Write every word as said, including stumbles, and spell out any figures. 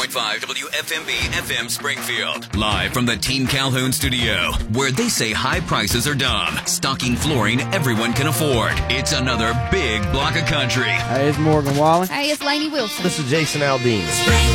point five W F M B F M Springfield. Live from the Team Calhoun studio, where they say high prices are dumb, stocking flooring everyone can afford. It's another big block of country. Hey, it's Morgan Wallen. Hey, it's Lainey Wilson. This is Jason Aldean.